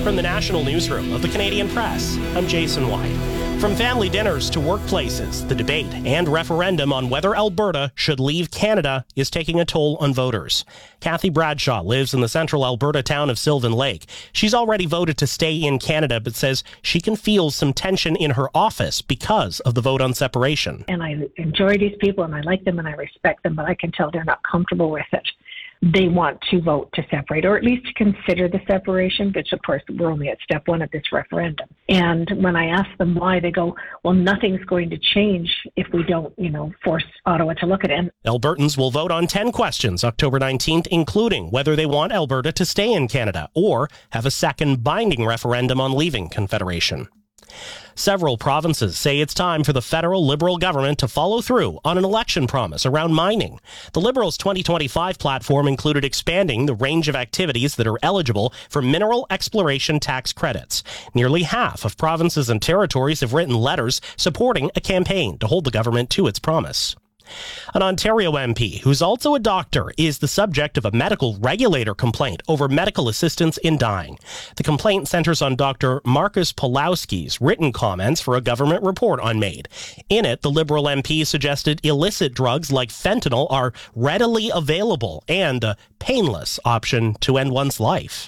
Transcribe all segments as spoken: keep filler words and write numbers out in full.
From the national newsroom of the Canadian Press, I'm Jason White. From family dinners to workplaces, the debate and referendum on whether Alberta should leave Canada is taking a toll on voters. Kathy Bradshaw lives in the central Alberta town of Sylvan Lake. She's already voted to stay in Canada, but says she can feel some tension in her office because of the vote on separation. And I enjoy these people and I like them and I respect them, but I can tell they're not comfortable with it. They want to vote to separate, or at least to consider the separation, which of course we're only at step one of this referendum. And when I ask them why, they go, well, nothing's going to change if we don't, you know, force Ottawa to look at it. Albertans will vote on ten questions October nineteenth, including whether they want Alberta to stay in Canada or have a second binding referendum on leaving Confederation. Several provinces say it's time for the federal Liberal government to follow through on an election promise around mining. The Liberals' twenty twenty-five platform included expanding the range of activities that are eligible for mineral exploration tax credits. Nearly half of provinces and territories have written letters supporting a campaign to hold the government to its promise. An Ontario M P, who's also a doctor, is the subject of a medical regulator complaint over medical assistance in dying. The complaint centers on Doctor Marcus Pawlowski's written comments for a government report on MAID. In it, the Liberal M P suggested illicit drugs like fentanyl are readily available and a painless option to end one's life.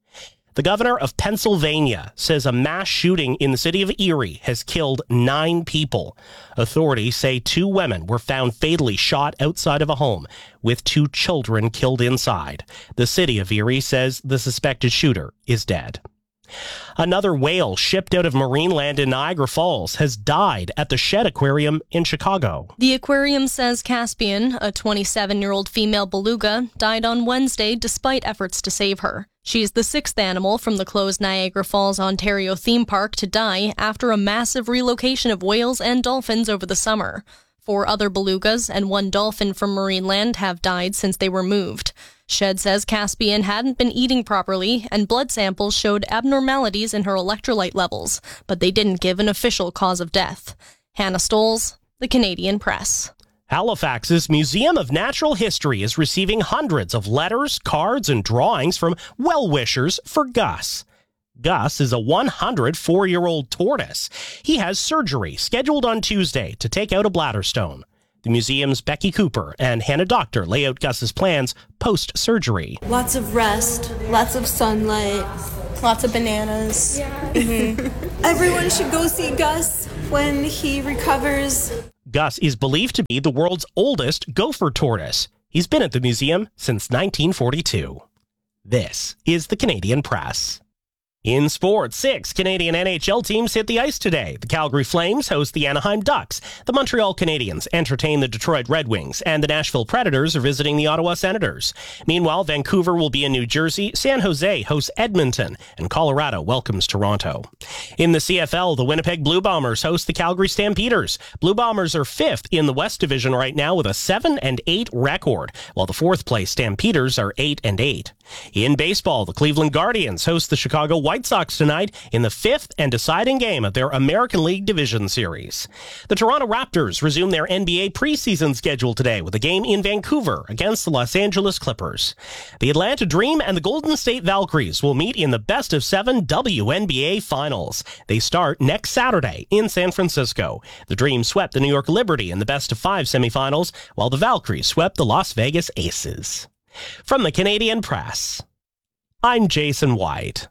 The governor of Pennsylvania says a mass shooting in the city of Erie has killed nine people. Authorities say two women were found fatally shot outside of a home, with two children killed inside. The city of Erie says the suspected shooter is dead. Another whale shipped out of Marineland in Niagara Falls has died at the Shedd Aquarium in Chicago. The aquarium says Caspian, a twenty-seven-year-old female beluga, died on Wednesday despite efforts to save her. She's the sixth animal from the closed Niagara Falls, Ontario theme park to die after a massive relocation of whales and dolphins over the summer. Four other belugas and one dolphin from Marineland have died since they were moved. Shedd says Caspian hadn't been eating properly, and blood samples showed abnormalities in her electrolyte levels, but they didn't give an official cause of death. Hannah Stoles, The Canadian Press. Halifax's Museum of Natural History is receiving hundreds of letters, cards, and drawings from well-wishers for Gus. Gus is a one hundred four-year-old tortoise. He has surgery scheduled on Tuesday to take out a bladder stone. The museum's Becky Cooper and Hannah Doctor lay out Gus's plans post-surgery. Lots of rest, lots of sunlight, lots of bananas. Yeah. Mm-hmm. Everyone should go see Gus when he recovers. Gus is believed to be the world's oldest gopher tortoise. He's been at the museum since nineteen forty-two. This is the Canadian Press. In sports, six Canadian N H L teams hit the ice today. The Calgary Flames host the Anaheim Ducks. The Montreal Canadiens entertain the Detroit Red Wings, and the Nashville Predators are visiting the Ottawa Senators. Meanwhile, Vancouver will be in New Jersey, San Jose hosts Edmonton, and Colorado welcomes Toronto. In the C F L, the Winnipeg Blue Bombers host the Calgary Stampeders. Blue Bombers are fifth in the West Division right now with a seven and eight record, while the fourth place Stampeders are eight and eight. In baseball, the Cleveland Guardians host the Chicago White Sox tonight in the fifth and deciding game of their American League Division Series. The Toronto Raptors resume their N B A preseason schedule today with a game in Vancouver against the Los Angeles Clippers. The Atlanta Dream and the Golden State Valkyries will meet in the best of seven W N B A Finals. They start next Saturday in San Francisco. The Dream swept the New York Liberty in the best of five semifinals, while the Valkyries swept the Las Vegas Aces. From the Canadian Press, I'm Jason White.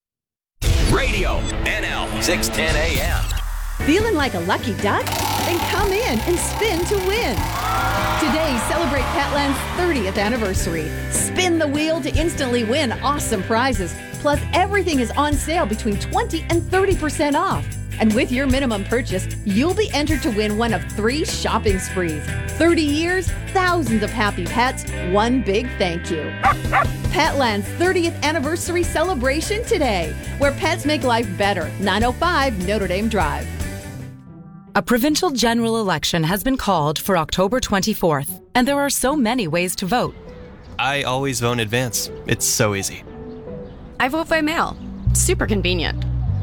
Radio N L six ten A M. Feeling like a lucky duck? Then come in and spin to win. Today, celebrate Petland's thirtieth anniversary. Spin the wheel to instantly win awesome prizes. Plus, everything is on sale between twenty and thirty percent off. And with your minimum purchase, you'll be entered to win one of three shopping sprees. thirty years, thousands of happy pets, one big thank you. Petland's thirtieth anniversary celebration today, where pets make life better. nine oh five Notre Dame Drive. A provincial general election has been called for October twenty-fourth, and there are so many ways to vote. I always vote in advance. It's so easy. I vote by mail. Super convenient.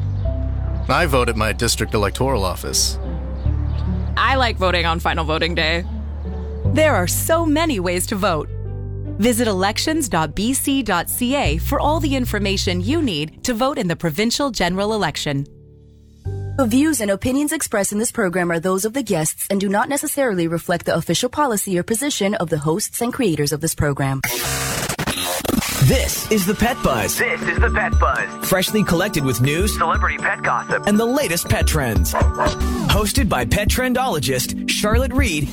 I vote at my district electoral office. I like voting on final voting day. There are so many ways to vote. Visit elections dot b c dot c a for all the information you need to vote in the provincial general election. The views and opinions expressed in this program are those of the guests and do not necessarily reflect the official policy or position of the hosts and creators of this program. This is the Pet Buzz. This is the Pet Buzz. Freshly collected with news, celebrity pet gossip, and the latest pet trends. Hosted by pet trendologist Charlotte Reed.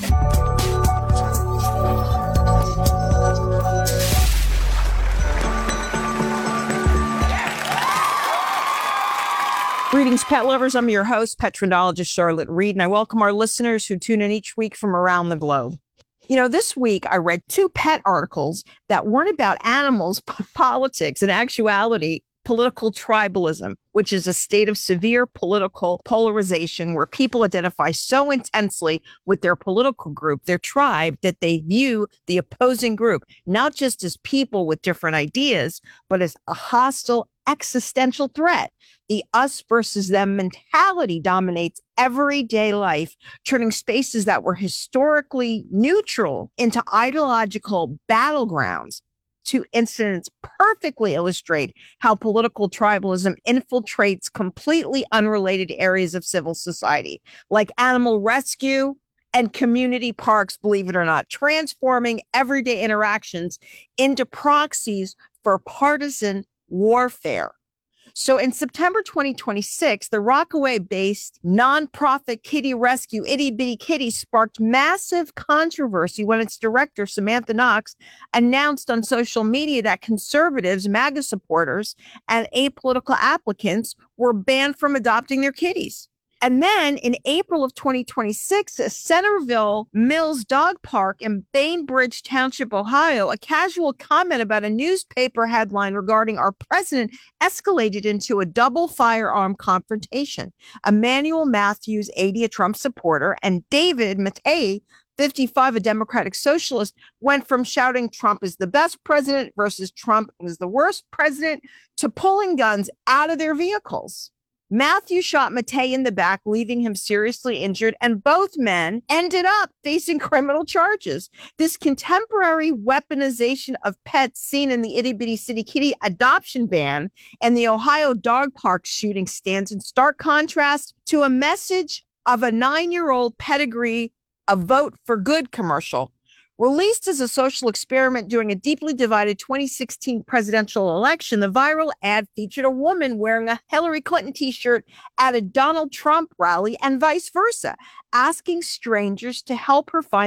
Greetings, pet lovers. I'm your host, pet trendologist Charlotte Reed, and I welcome our listeners who tune in each week from around the globe. You know, this week I read two pet articles that weren't about animals, but politics, in actuality, political tribalism, which is a state of severe political polarization where people identify so intensely with their political group, their tribe, that they view the opposing group not just as people with different ideas, but as a hostile existential threat. The us versus them mentality dominates everyday life, turning spaces that were historically neutral into ideological battlegrounds. Two incidents perfectly illustrate how political tribalism infiltrates completely unrelated areas of civil society, like animal rescue and community parks, believe it or not, transforming everyday interactions into proxies for partisan warfare. So in September twenty twenty-six, the Rockaway-based nonprofit kitty rescue Itty Bitty Kitties sparked massive controversy when its director, Samantha Knox, announced on social media that conservatives, MAGA supporters, and apolitical applicants were banned from adopting their kitties. And then in April of twenty twenty-six, at Centerville Mills Dog Park in Bainbridge Township, Ohio, a casual comment about a newspaper headline regarding our president escalated into a double firearm confrontation. Emmanuel Matthews, eighty, a Trump supporter, and David Mattei, fifty-five, a Democratic socialist, went from shouting Trump is the best president versus Trump is the worst president to pulling guns out of their vehicles. Matthew shot Mattei in the back, leaving him seriously injured, and both men ended up facing criminal charges. This contemporary weaponization of pets seen in the Itty Bitty City Kitty adoption ban and the Ohio dog park shooting stands in stark contrast to a message of a nine-year-old pedigree, a Vote for Good commercial. Released as a social experiment during a deeply divided twenty sixteen presidential election, the viral ad featured a woman wearing a Hillary Clinton t-shirt at a Donald Trump rally and vice versa, asking strangers to help her find